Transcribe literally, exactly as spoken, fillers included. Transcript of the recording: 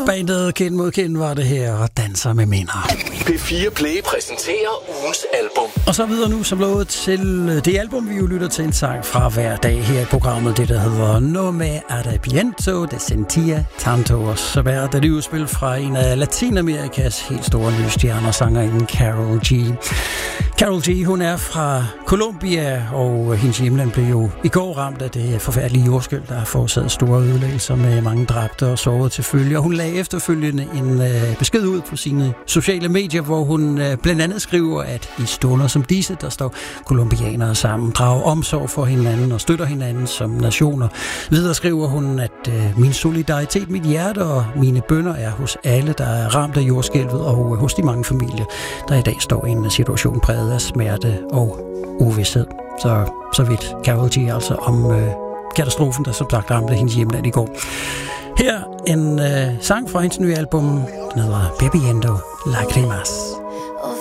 Bandet Kind mod Kind var det her, og danser med minder. P fire Play præsenterer ugens album. Og så videre nu som lovet til det album, vi jo lytter til en sang fra hver dag her i programmet. Det, der hedder No Me Arrepiento de Sentia Tanto. Og så er det et udspil fra en af Latinamerikas helt store lysstjerner, sangerinden Karol G. Karol G, hun er fra Colombia, og hendes hjemland blev jo i går ramt af det forfærdelige jordskælv, der har forårsaget store ødelæggelser med mange dræbte og sårede til følge. Og hun lagde efterfølgende en øh, besked ud på sine sociale medier, hvor hun øh, blandt andet skriver, at i stunder som disse, der står colombianere sammen, drager omsorg for hinanden og støtter hinanden som nationer. Videre skriver hun, at øh, min solidaritet, mit hjerte og mine bønner er hos alle, der er ramt af jordskælvet, og øh, hos de mange familier, der i dag står i en situation præget af smerte og uvished. Så, så vidt Karol G altså om øh, katastrofen, der som sagt ramte hendes hjemland i går. Her en øh, sang fra hendes nye album, den hedder Bebiendo Lagrimas.